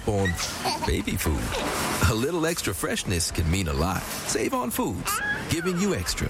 on baby food. A little extra freshness can mean a lot. Save on foods, giving you extra.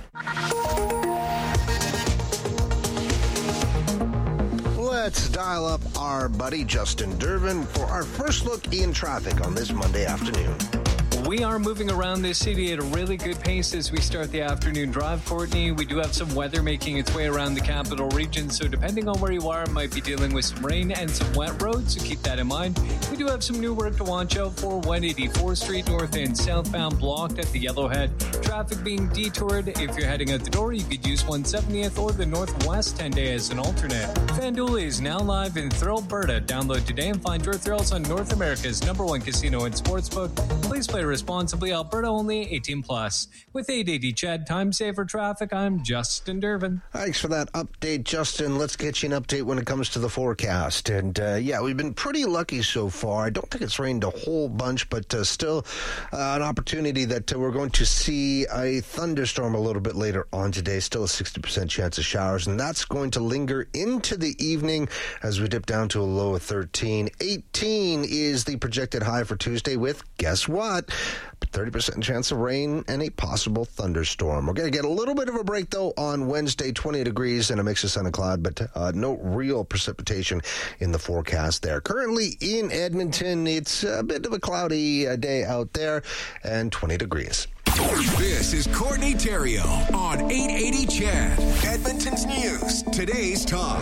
Let's dial up our buddy Justin Dervin for our first look in traffic on this Monday afternoon. We are moving around this city at a really good pace as we start the afternoon drive, Courtney. We do have some weather making its way around the capital region, so depending on where you are, might be dealing with some rain and some wet roads, so keep that in mind. We do have some new work to watch out for. 184th Street north and southbound blocked at the Yellowhead. Traffic being detoured. If you're heading out the door, you could use 170th or the Northwest 10-day as an alternate. FanDuel is now live in Thrillberta. Download today and find your thrills on North America's #1 casino and sportsbook. Please play responsibly. Alberta only, 18 plus. With 880 Chad, time saver traffic, I'm Justin Dervin. Thanks for that update, Justin. Let's get you an update when it comes to the forecast. And we've been pretty lucky so far. I don't think it's rained a whole bunch, but still an opportunity that we're going to see a thunderstorm a little bit later on today. Still a 60% chance of showers, and that's going to linger into the evening as we dip down to a low of 13. 18 is the projected high for Tuesday with, guess what? 30% chance of rain and a possible thunderstorm. We're going to get a little bit of a break, though, on Wednesday, 20 degrees and a mix of sun and cloud, but no real precipitation in the forecast there. Currently in Edmonton, it's a bit of a cloudy day out there and 20 degrees. This is Courtney Theriault on 880 Chad, Edmonton's News, today's talk.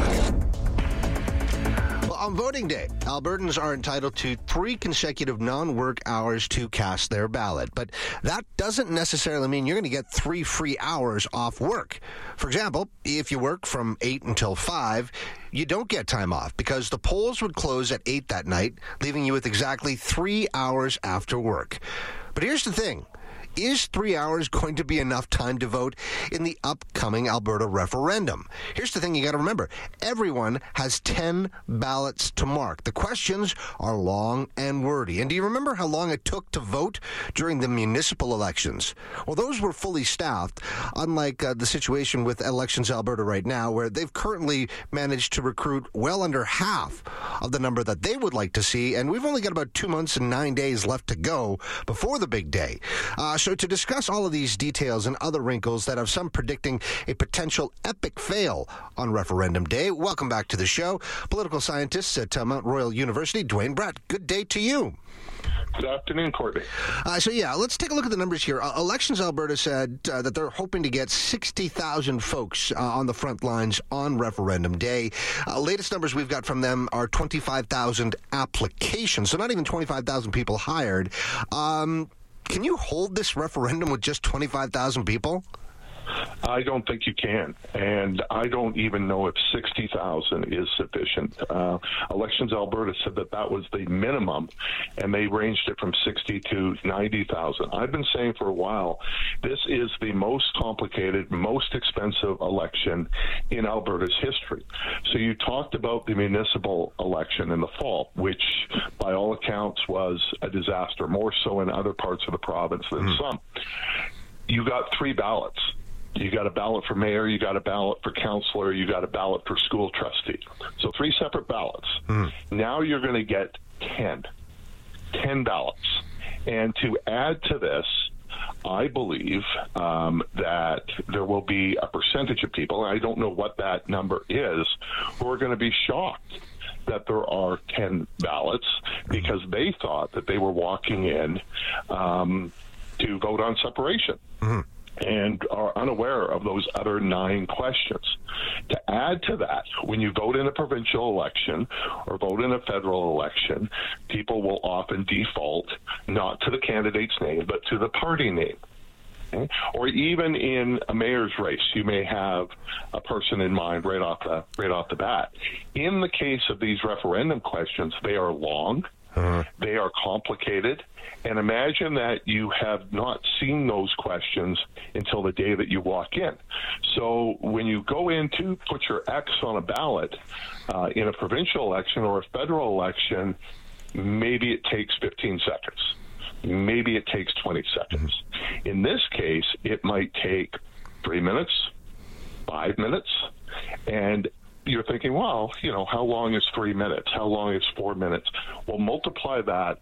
On voting day, Albertans are entitled to 3 consecutive non-work hours to cast their ballot. But that doesn't necessarily mean you're going to get 3 free hours off work. For example, if you work from 8 until 5, you don't get time off because the polls would close at 8 that night, leaving you with exactly 3 hours after work. But here's the thing. Is 3 hours going to be enough time to vote in the upcoming Alberta referendum? Here's the thing you got to remember. Everyone has 10 ballots to mark. The questions are long and wordy. And do you remember how long it took to vote during the municipal elections? Well, those were fully staffed, unlike the situation with Elections Alberta right now, where they've currently managed to recruit well under half of the number that they would like to see. And we've only got about 2 months and 9 days left to go before the big day. So to discuss all of these details and other wrinkles that have some predicting a potential epic fail on referendum day, welcome back to the show. Political scientist at Mount Royal University, Dwayne Brett. Good day to you. Good afternoon, Courtney. Let's take a look at the numbers here. Elections Alberta said that they're hoping to get 60,000 folks on the front lines on referendum day. Latest numbers we've got from them are 25,000 applications, so not even 25,000 people hired. Can you hold this referendum with just 25,000 people? I don't think you can, and I don't even know if 60,000 is sufficient. Elections Alberta said that was the minimum, and they ranged it from 60 to 90,000. I've been saying for a while, this is the most complicated, most expensive election in Alberta's history. So you talked about the municipal election in the fall, which by all accounts was a disaster, more so in other parts of the province than some. You got 3 ballots. You got a ballot for mayor, you got a ballot for councillor, you got a ballot for school trustee. So 3 separate ballots. Now you're going to get 10 ballots. And to add to this, I believe that there will be a percentage of people, and I don't know what that number is, who are going to be shocked that there are 10 ballots because they thought that they were walking in to vote on separation. And are unaware of those other 9 questions. To add to that, when you vote in a provincial election or vote in a federal election, people will often default not to the candidate's name, but to the party name. Okay? Or even in a mayor's race, you may have a person in mind right off the bat. In the case of these referendum questions, they are long. They are complicated, and imagine that you have not seen those questions until the day that you walk in. So when you go in to put your X on a ballot in a provincial election or a federal election, maybe it takes 15 seconds. Maybe it takes 20 seconds. In this case, it might take 3 minutes, 5 minutes, and you're thinking, well, how long is 3 minutes? How long is 4 minutes? Well, multiply that